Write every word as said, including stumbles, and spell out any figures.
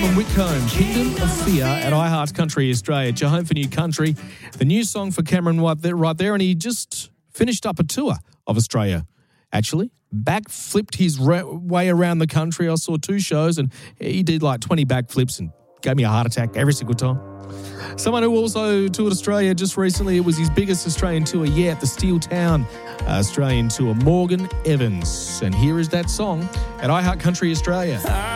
Simon Whitcomb, Kingdom of Fear at iHeart Country Australia. It's your home for new country. The new song for Cameron right there, right there, and he just finished up a tour of Australia, actually. Backflipped his ra- way around the country. I saw two shows, and he did like twenty backflips and gave me a heart attack every single time. Someone who also toured Australia just recently, it was his biggest Australian tour yet, the Steel Town Australian Tour, Morgan Evans. And here is that song at iHeart Country Australia.